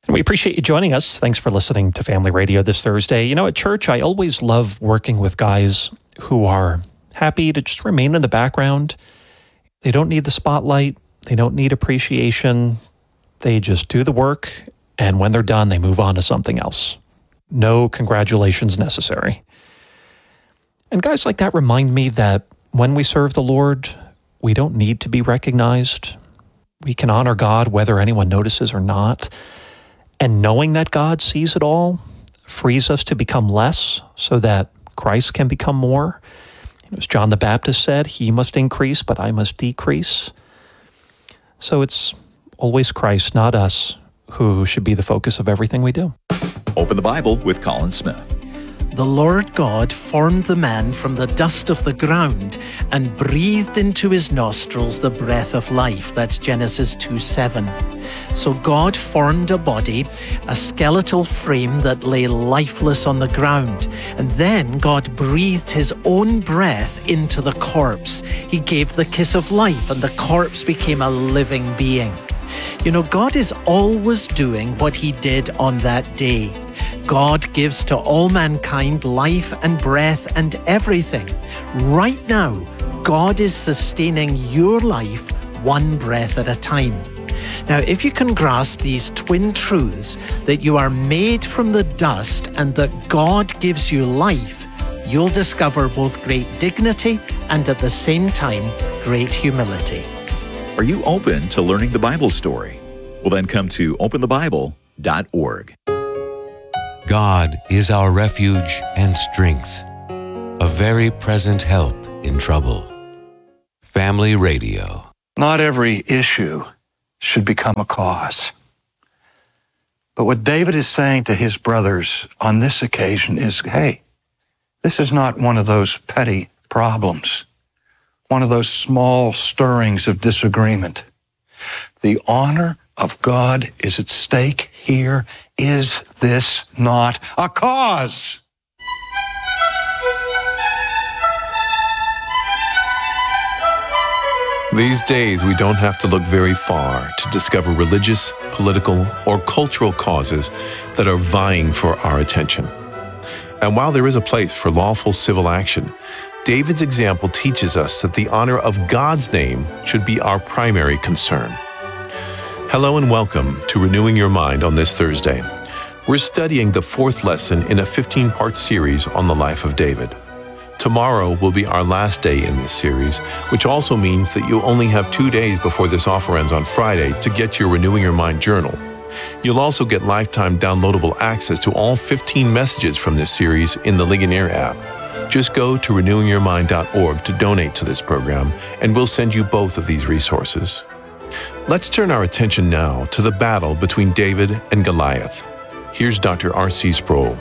And we appreciate you joining us. Thanks for listening to Family Radio this Thursday. You know, at church, I always love working with guys who are happy to just remain in the background. They don't need the spotlight. They don't need appreciation. They just do the work, and when they're done, they move on to something else. No congratulations necessary. And guys like that remind me that when we serve the Lord, we don't need to be recognized. We can honor God whether anyone notices or not. And knowing that God sees it all frees us to become less so that Christ can become more. As John the Baptist said, he must increase, but I must decrease. So it's always Christ, not us, who should be the focus of everything we do. Open the Bible with Colin Smith. The Lord God formed the man from the dust of the ground and breathed into his nostrils the breath of life. That's Genesis 2:7. So God formed a body, a skeletal frame that lay lifeless on the ground. And then God breathed his own breath into the corpse. He gave the kiss of life, and the corpse became a living being. You know, God is always doing what he did on that day. God gives to all mankind life and breath and everything. Right now, God is sustaining your life one breath at a time. Now, if you can grasp these twin truths, that you are made from the dust and that God gives you life, you'll discover both great dignity and at the same time, great humility. Are you open to learning the Bible story? Well, then come to openthebible.org. God is our refuge and strength, a very present help in trouble. Family Radio. Not every issue should become a cause. But what David is saying to his brothers on this occasion is, hey, this is not one of those petty problems, one of those small stirrings of disagreement. The honor of God is at stake here. Is this not a cause? These days, we don't have to look very far to discover religious, political, or cultural causes that are vying for our attention. And while there is a place for lawful civil action, David's example teaches us that the honor of God's name should be our primary concern. Hello and welcome to Renewing Your Mind on this Thursday. We're studying the fourth lesson in a 15-part series on the life of David. Tomorrow will be our last day in this series, which also means that you'll only have 2 days before this offer ends on Friday to get your Renewing Your Mind journal. You'll also get lifetime downloadable access to all 15 messages from this series in the Ligonier app. Just go to renewingyourmind.org to donate to this program, and we'll send you both of these resources. Let's turn our attention now to the battle between David and Goliath. Here's Dr. R.C. Sproul.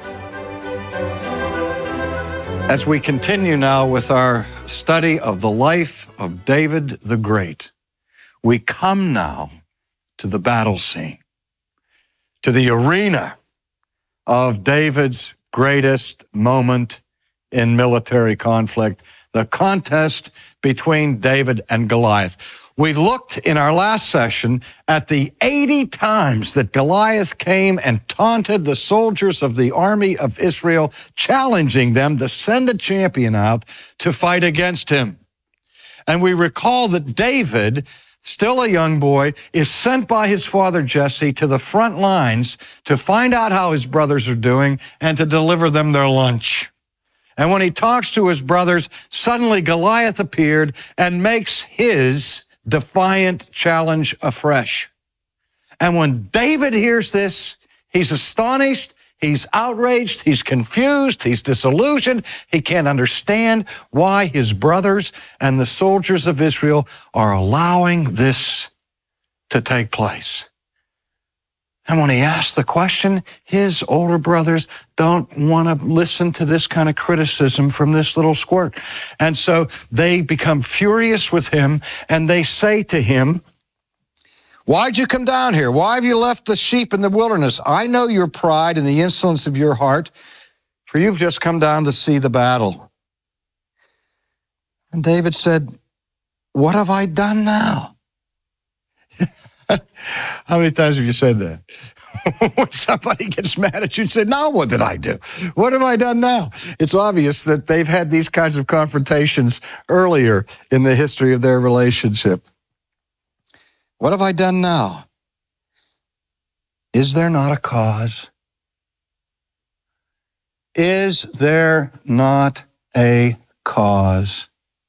As we continue now with our study of the life of David the Great, we come now to the battle scene, to the arena of David's greatest moment in military conflict, the contest between David and Goliath. We looked in our last session at the 80 times that Goliath came and taunted the soldiers of the army of Israel, challenging them to send a champion out to fight against him. And we recall that David, still a young boy, is sent by his father Jesse to the front lines to find out how his brothers are doing and to deliver them their lunch. And when he talks to his brothers, suddenly Goliath appeared and makes his defiant challenge afresh. And when David hears this, he's astonished, he's outraged, he's confused, he's disillusioned. He can't understand why his brothers and the soldiers of Israel are allowing this to take place. And when he asks the question, his older brothers don't want to listen to this kind of criticism from this little squirt. And so they become furious with him, and they say to him, "Why'd you come down here? Why have you left the sheep in the wilderness? I know your pride and the insolence of your heart, for you've just come down to see the battle." And David said, "What have I done now?" How many times have you said that? when somebody gets mad at you and say, now what did I do? What have I done now? It's obvious that they've had these kinds of confrontations earlier in the history of their relationship. What have I done now? Is there not a cause? Is there not a cause?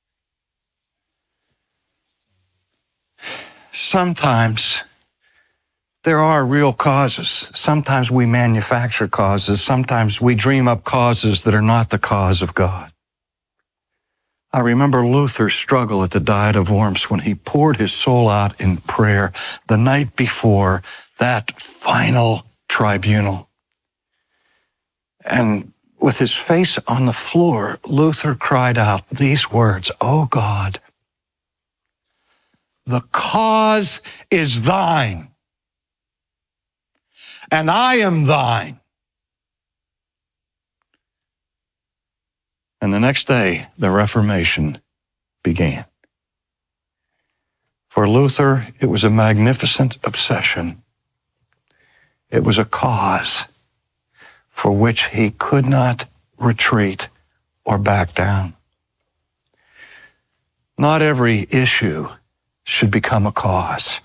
Sometimes there are real causes. Sometimes we manufacture causes. Sometimes we dream up causes that are not the cause of God. I remember Luther's struggle at the Diet of Worms when he poured his soul out in prayer the night before that final tribunal. And with his face on the floor, Luther cried out these words, "Oh God, the cause is thine, and I am thine." And the next day, the Reformation began. For Luther, it was a magnificent obsession. It was a cause for which he could not retreat or back down. Not every issue should become a cause.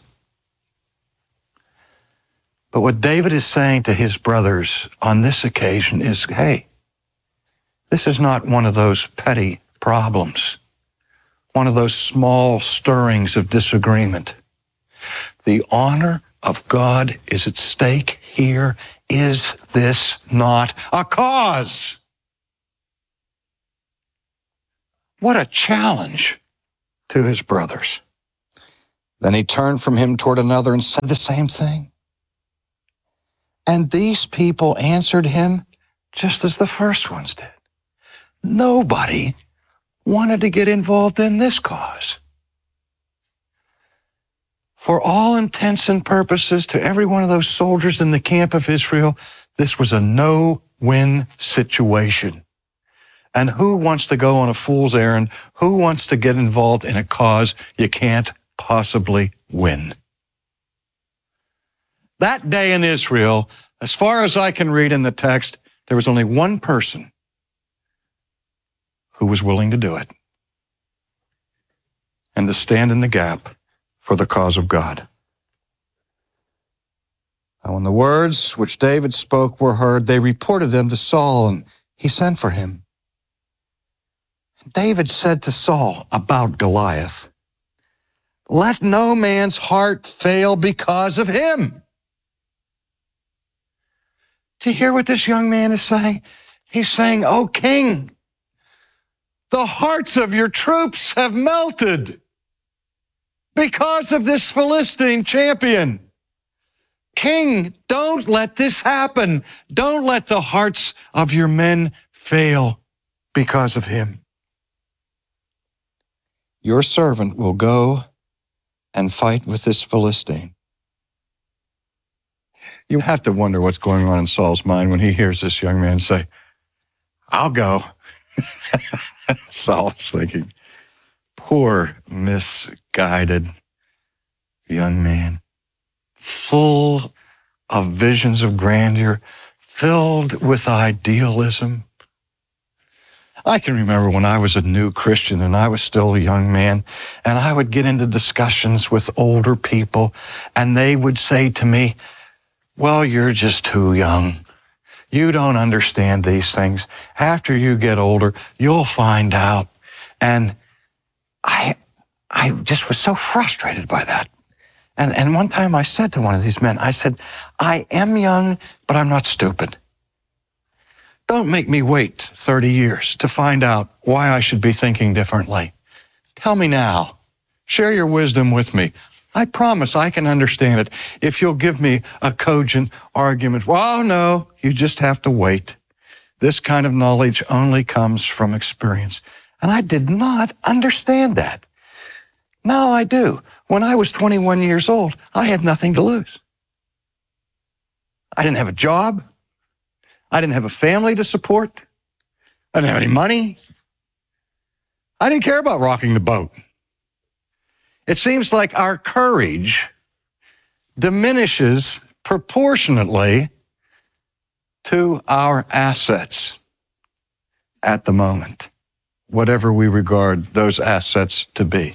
But what David is saying to his brothers on this occasion is, hey, this is not one of those petty problems, one of those small stirrings of disagreement. The honor of God is at stake here. Is this not a cause? What a challenge to his brothers. Then he turned from him toward another and said the same thing. And these people answered him just as the first ones did. Nobody wanted to get involved in this cause. For all intents and purposes, to every one of those soldiers in the camp of Israel, this was a no-win situation. And who wants to go on a fool's errand? Who wants to get involved in a cause you can't possibly win? That day in Israel, as far as I can read in the text, there was only one person who was willing to do it and to stand in the gap for the cause of God. Now, when the words which David spoke were heard, they reported them to Saul, and he sent for him. David said to Saul about Goliath, "Let no man's heart fail because of him." Do you hear what this young man is saying? He's saying, "O king, the hearts of your troops have melted because of this Philistine champion. King, don't let this happen. Don't let the hearts of your men fail because of him. Your servant will go and fight with this Philistine." You have to wonder what's going on in Saul's mind when he hears this young man say, "I'll go." Saul's thinking, poor, misguided young man, full of visions of grandeur, filled with idealism. I can remember when I was a new Christian and I was still a young man, and I would get into discussions with older people, and they would say to me, "Well, you're just too young. You don't understand these things. After you get older, you'll find out." And I just was so frustrated by that. And one time I said to one of these men, I said, "I am young, but I'm not stupid. Don't make me wait 30 years to find out why I should be thinking differently. Tell me now. Share your wisdom with me. I promise I can understand it if you'll give me a cogent argument." "Well, no, you just have to wait. This kind of knowledge only comes from experience." And I did not understand that. Now I do. When I was 21 years old, I had nothing to lose. I didn't have a job. I didn't have a family to support. I didn't have any money. I didn't care about rocking the boat. It seems like our courage diminishes proportionately to our assets at the moment, whatever we regard those assets to be.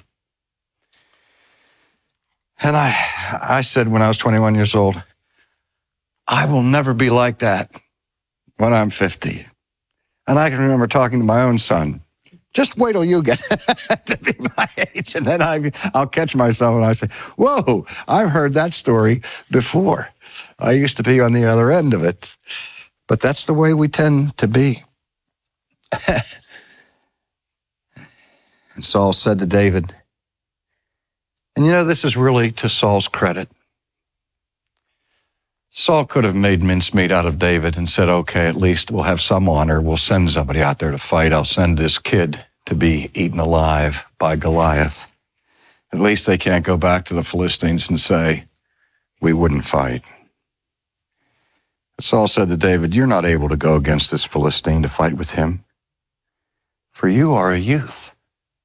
And I said when I was 21 years old, I will never be like that when I'm 50. And I can remember talking to my own son, just wait till you get to be my age, and then I'll catch myself and I say, whoa, I've heard that story before. I used to be on the other end of it. But that's the way we tend to be. And Saul said to David, and this is really to Saul's credit. Saul could have made mincemeat out of David and said, okay, at least we'll have some honor. We'll send somebody out there to fight. I'll send this kid to be eaten alive by Goliath. At least they can't go back to the Philistines and say, we wouldn't fight. But Saul said to David, you're not able to go against this Philistine to fight with him, for you are a youth.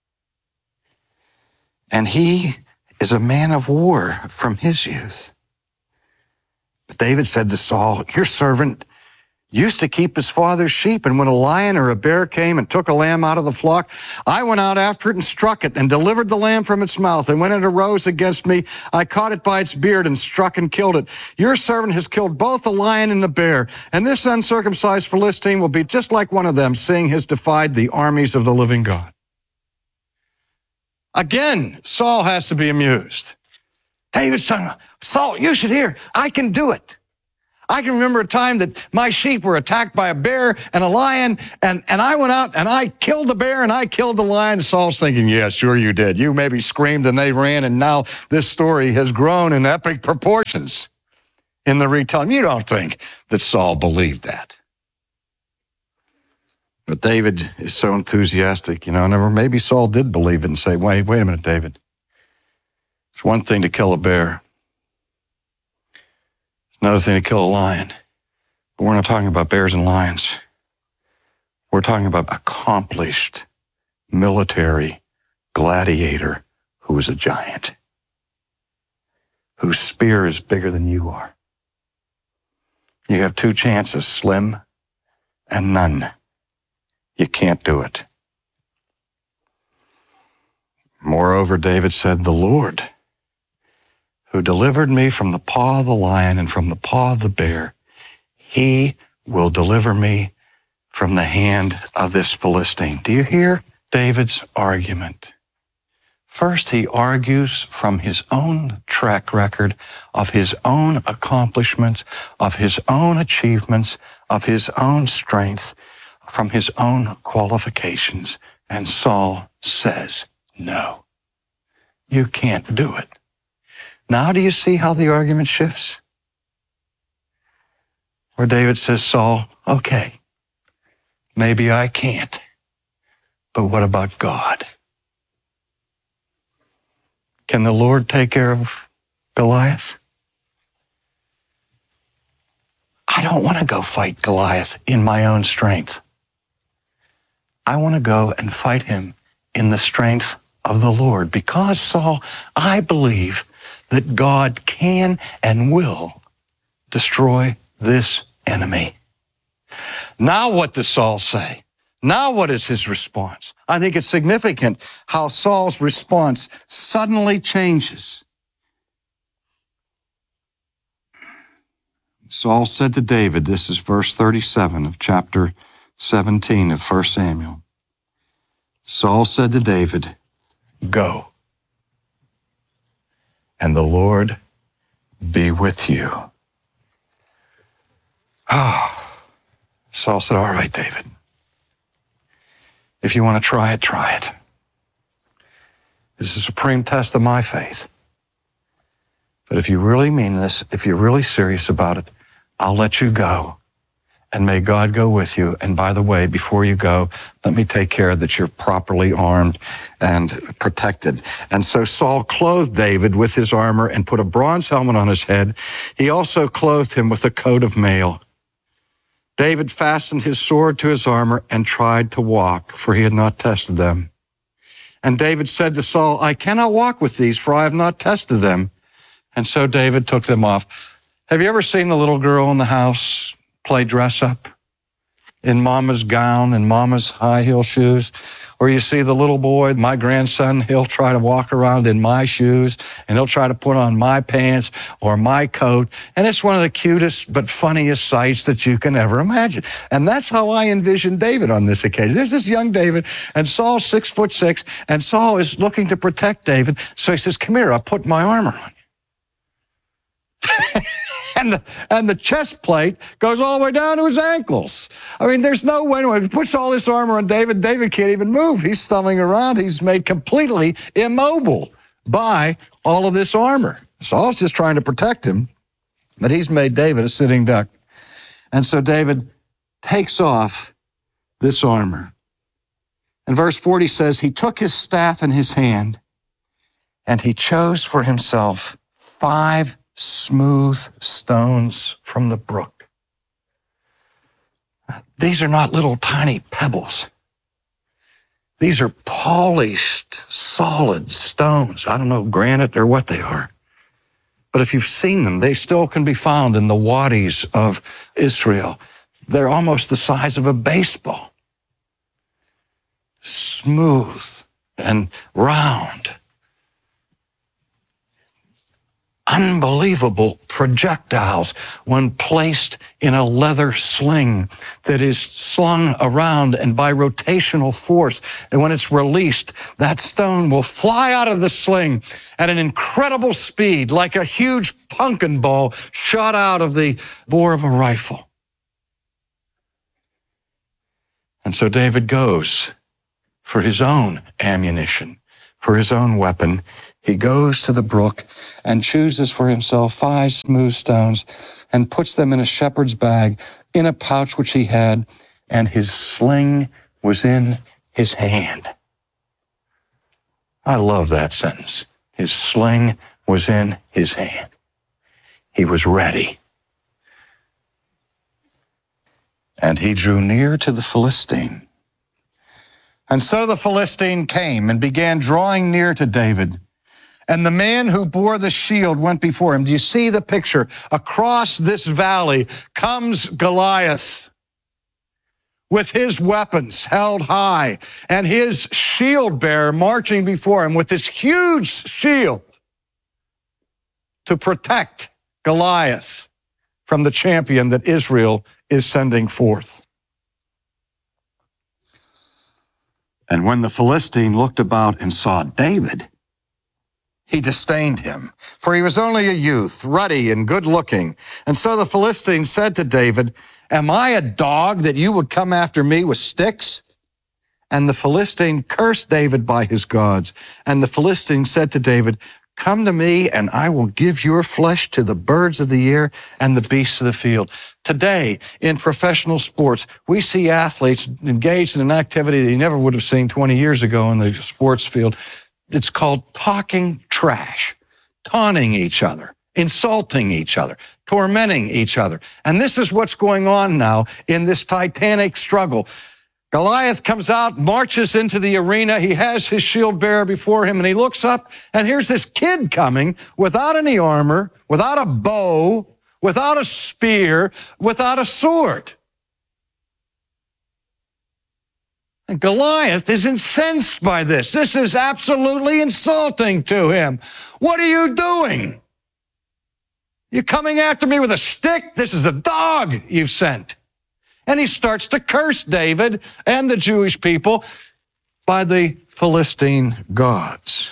And he is a man of war from his youth. But David said to Saul, your servant used to keep his father's sheep, and when a lion or a bear came and took a lamb out of the flock, I went out after it and struck it and delivered the lamb from its mouth. And when it arose against me, I caught it by its beard and struck and killed it. Your servant has killed both the lion and the bear, and this uncircumcised Philistine will be just like one of them, seeing he has defied the armies of the living God. Again, Saul has to be amused. David's son, Saul, you should hear, I can do it. I can remember a time that my sheep were attacked by a bear and a lion, and I went out and I killed the bear and I killed the lion. And Saul's thinking, yeah, sure you did. You maybe screamed and they ran, and now this story has grown in epic proportions in the retelling. You don't think that Saul believed that. But David is so enthusiastic, and maybe Saul did believe it and say, wait a minute, David. It's one thing to kill a bear. Another thing to kill a lion. But we're not talking about bears and lions. We're talking about accomplished military gladiator who is a giant, whose spear is bigger than you are. You have two chances, slim and none. You can't do it. Moreover, David said, the Lord, who delivered me from the paw of the lion and from the paw of the bear, he will deliver me from the hand of this Philistine. Do you hear David's argument? First, he argues from his own track record of his own accomplishments, of his own achievements, of his own strength, from his own qualifications. And Saul says, no, you can't do it. Now do you see how the argument shifts? Where David says, Saul, okay, maybe I can't, but what about God? Can the Lord take care of Goliath? I don't want to go fight Goliath in my own strength. I want to go and fight him in the strength of the Lord, because, Saul, I believe that God can and will destroy this enemy. Now what does Saul say? Now what is his response? I think it's significant how Saul's response suddenly changes. Saul said to David, this is verse 37 of chapter 17 of 1 Samuel. Saul said to David, go, and the Lord be with you. Saul said, all right, David. If you want to try it, try it. This is a supreme test of my faith. But if you really mean this, if you're really serious about it, I'll let you go. And may God go with you. And by the way, before you go, let me take care that you're properly armed and protected. And so Saul clothed David with his armor and put a bronze helmet on his head. He also clothed him with a coat of mail. David fastened his sword to his armor and tried to walk, for he had not tested them. And David said to Saul, I cannot walk with these, for I have not tested them. And so David took them off. Have you ever seen the little girl in the house play dress up in mama's gown and mama's high heel shoes? Or you see the little boy, my grandson, he'll try to walk around in my shoes and he'll try to put on my pants or my coat. And it's one of the cutest but funniest sights that you can ever imagine. And that's how I envision David on this occasion. There's this young David, and Saul's 6'6", and Saul is looking to protect David. So he says, come here, I'll put my armor on you. And the chest plate goes all the way down to his ankles. I mean, there's no way. When he puts all this armor on David, David can't even move. He's stumbling around. He's made completely immobile by all of this armor. Saul's just trying to protect him, but he's made David a sitting duck. And so David takes off this armor. And verse 40 says, he took his staff in his hand, and he chose for himself 5 smooth stones from the brook. These are not little tiny pebbles. These are polished, solid stones. I don't know, granite or what they are. But if you've seen them, they still can be found in the wadis of Israel. They're almost the size of a baseball. Smooth and round. Unbelievable projectiles when placed in a leather sling that is slung around, and by rotational force, and when it's released, that stone will fly out of the sling at an incredible speed, like a huge pumpkin ball shot out of the bore of a rifle. And so David goes for his own ammunition, for his own weapon. He goes to the brook and chooses for himself 5 smooth stones and puts them in a shepherd's bag in a pouch which he had, and his sling was in his hand. I love that sentence. His sling was in his hand. He was ready. And he drew near to the Philistine. And so the Philistine came and began drawing near to David. And the man who bore the shield went before him. Do you see the picture? Across this valley comes Goliath with his weapons held high and his shield bearer marching before him with this huge shield to protect Goliath from the champion that Israel is sending forth. And when the Philistine looked about and saw David, he disdained him, for he was only a youth, ruddy and good-looking. And so the Philistine said to David, am I a dog that you would come after me with sticks? And the Philistine cursed David by his gods. And the Philistine said to David, come to me, and I will give your flesh to the birds of the air and the beasts of the field. Today, in professional sports, we see athletes engaged in an activity that you never would have seen 20 years ago in the sports field. It's called talking trash, taunting each other, insulting each other, tormenting each other. And this is what's going on now in this titanic struggle. Goliath comes out, marches into the arena. He has his shield bearer before him, and he looks up, and here's this kid coming without any armor, without a bow, without a spear, without a sword. And Goliath is incensed by this. This is absolutely insulting to him. What are you doing? You're coming after me with a stick? This is a dog you've sent. And he starts to curse David and the Jewish people by the Philistine gods.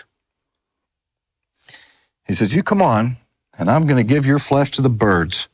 He says, you come on, and I'm going to give your flesh to the birds.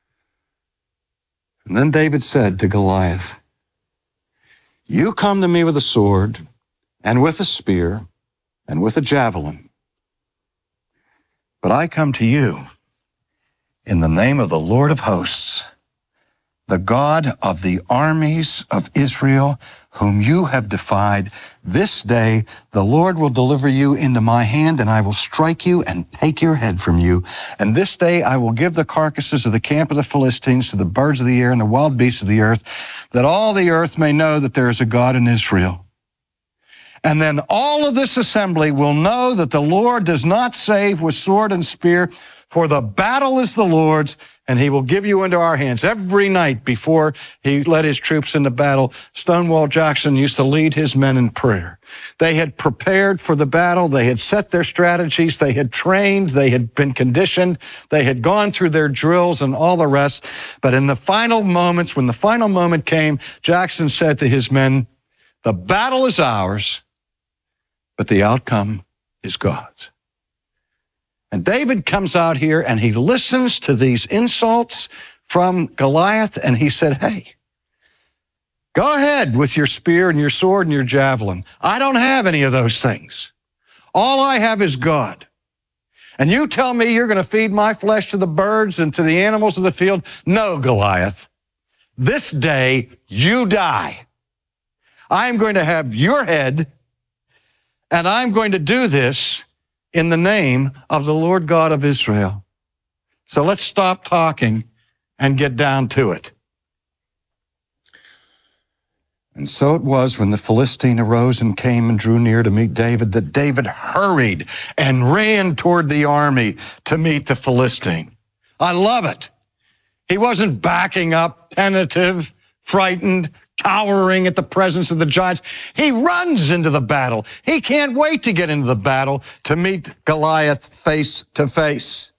And then David said to Goliath, you come to me with a sword and with a spear and with a javelin, but I come to you in the name of the Lord of hosts, the God of the armies of Israel, whom you have defied. This day the Lord will deliver you into my hand, and I will strike you and take your head from you. And this day I will give the carcasses of the camp of the Philistines to the birds of the air and the wild beasts of the earth, that all the earth may know that there is a God in Israel. And then all of this assembly will know that the Lord does not save with sword and spear, For the battle is the Lord's, and he will give you into our hands. Every night before he led his troops into battle, Stonewall Jackson used to lead his men in prayer. They had prepared for the battle. They had set their strategies. They had trained. They had been conditioned. They had gone through their drills and all the rest. But in the final moments, when the final moment came, Jackson said to his men, the battle is ours, but the outcome is God's. And David comes out here and he listens to these insults from Goliath, and he said, hey, go ahead with your spear and your sword and your javelin. I don't have any of those things. All I have is God. And you tell me you're going to feed my flesh to the birds and to the animals of the field? No, Goliath. This day you die. I'm going to have your head, and I'm going to do this in the name of the Lord God of Israel. So let's stop talking and get down to it. And so it was when the Philistine arose and came and drew near to meet David, that David hurried and ran toward the army to meet the Philistine. I love it. He wasn't backing up, tentative, frightened, cowering at the presence of the giants. He runs into the battle. He can't wait to get into the battle to meet Goliath face to face.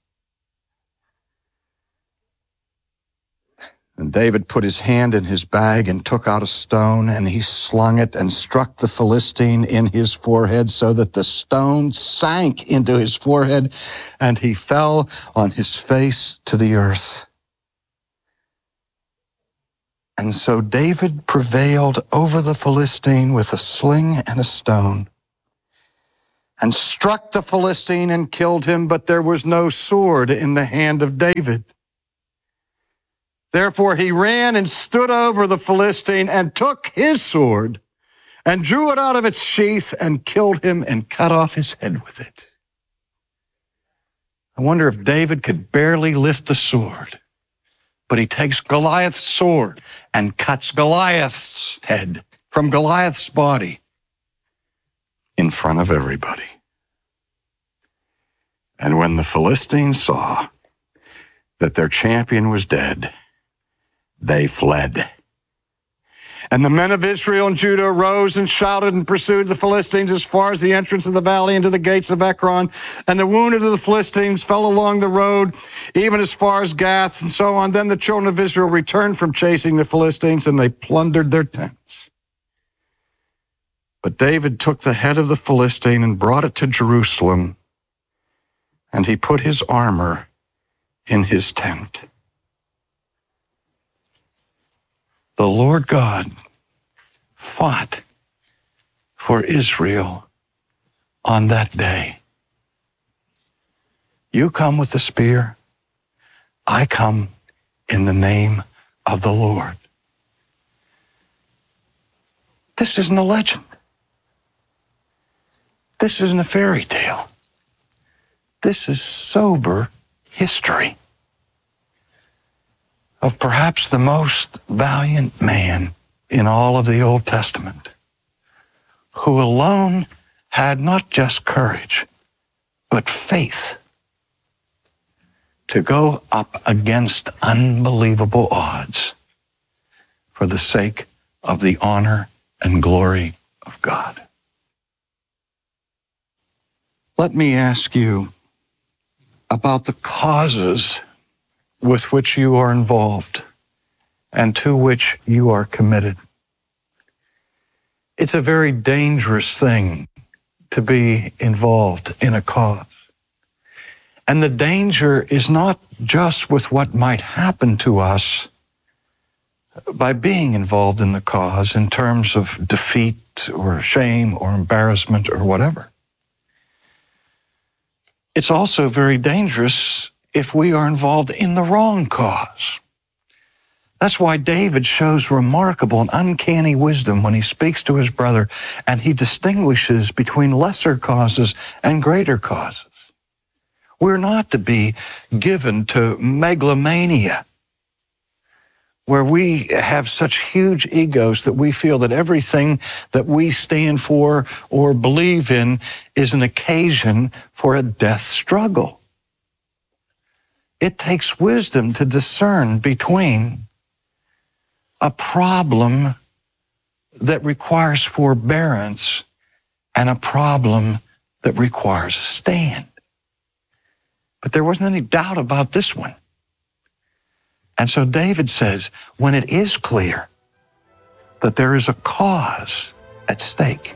And David put his hand in his bag and took out a stone, and he slung it and struck the Philistine in his forehead so that the stone sank into his forehead, and he fell on his face to the earth. And so David prevailed over the Philistine with a sling and a stone, and struck the Philistine and killed him, but there was no sword in the hand of David. Therefore he ran and stood over the Philistine and took his sword and drew it out of its sheath and killed him and cut off his head with it. I wonder if David could barely lift the sword, but he takes Goliath's sword and cuts Goliath's head from Goliath's body in front of everybody. And when the Philistines saw that their champion was dead, they fled. And the men of Israel and Judah arose and shouted and pursued the Philistines as far as the entrance of the valley into the gates of Ekron. And the wounded of the Philistines fell along the road, even as far as Gath and so on. Then the children of Israel returned from chasing the Philistines, and they plundered their tents. But David took the head of the Philistine and brought it to Jerusalem, and he put his armor in his tent. The Lord God fought for Israel on that day. You come with the spear, I come in the name of the Lord. This isn't a legend. This isn't a fairy tale. This is sober history of perhaps the most valiant man in all of the Old Testament, who alone had not just courage, but faith to go up against unbelievable odds for the sake of the honor and glory of God. Let me ask you about the causes with which you are involved and to which you are committed. It's a very dangerous thing to be involved in a cause. And the danger is not just with what might happen to us by being involved in the cause in terms of defeat or shame or embarrassment or whatever. It's also very dangerous if we are involved in the wrong cause. That's why David shows remarkable and uncanny wisdom when he speaks to his brother, and he distinguishes between lesser causes and greater causes. We're not to be given to megalomania, where we have such huge egos that we feel that everything that we stand for or believe in is an occasion for a death struggle. It takes wisdom to discern between a problem that requires forbearance and a problem that requires a stand. But there wasn't any doubt about this one. And so David says, when it is clear that there is a cause at stake,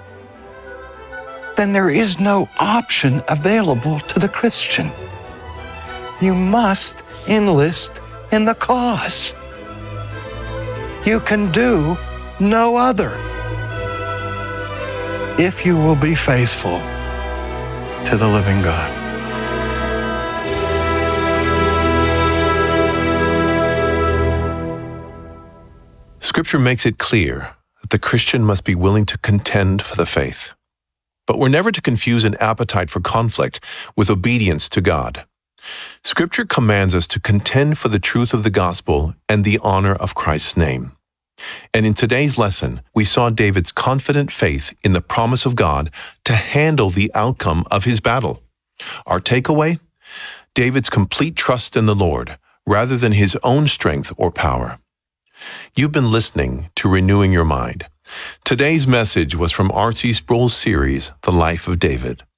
then there is no option available to the Christian. You must enlist in the cause. You can do no other if you will be faithful to the living God. Scripture makes it clear that the Christian must be willing to contend for the faith. But we're never to confuse an appetite for conflict with obedience to God. Scripture commands us to contend for the truth of the gospel and the honor of Christ's name. And in today's lesson, we saw David's confident faith in the promise of God to handle the outcome of his battle. Our takeaway? David's complete trust in the Lord rather than his own strength or power. You've been listening to Renewing Your Mind. Today's message was from R.C. Sproul's series, The Life of David.